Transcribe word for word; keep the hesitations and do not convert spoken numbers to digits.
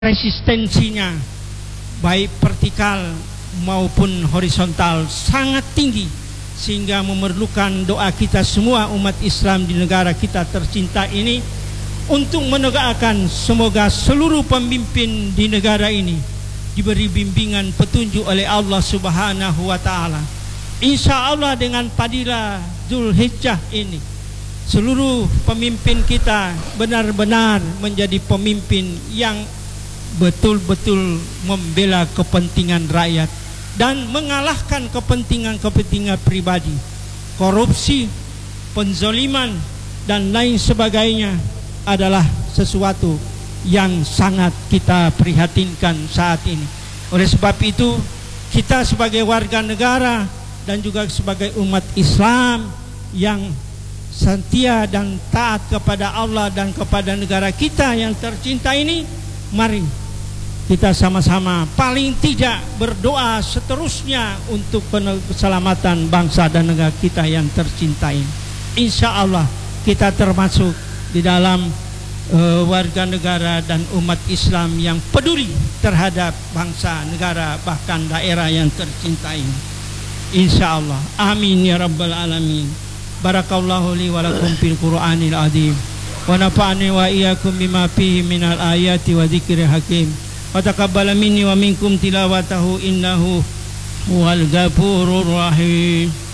resistensinya baik vertikal maupun horizontal sangat tinggi, sehingga memerlukan doa kita semua umat Islam di negara kita tercinta ini untuk menegakkan semoga seluruh pemimpin di negara ini diberi bimbingan petunjuk oleh Allah Subhanahu wa taala. Insya Allah dengan padilah Dzulhijjah ini seluruh pemimpin kita benar-benar menjadi pemimpin yang betul-betul membela kepentingan rakyat dan mengalahkan kepentingan-kepentingan pribadi, korupsi, penzoliman dan lain sebagainya adalah sesuatu yang sangat kita prihatinkan saat ini. Oleh sebab itu, kita sebagai warga negara dan juga sebagai umat Islam yang setia dan taat kepada Allah dan kepada negara kita yang tercinta ini, mari kita sama-sama paling tidak berdoa seterusnya untuk keselamatan bangsa dan negara kita yang tercinta ini. Insya Allah kita termasuk di dalam uh, warga negara dan umat Islam yang peduli terhadap bangsa, negara, bahkan daerah yang tercinta ini. Insya Allah. Amin ya rabbal alamin. Barakallahu li wa lakum fil Qur'anil azim. Wa nafa'ani wa iyyakum bima fihi minal ayati wa dzikril hakim. Wa taqabbala minni wa minkum tilawatahu innahu huwal ghafurur rahim.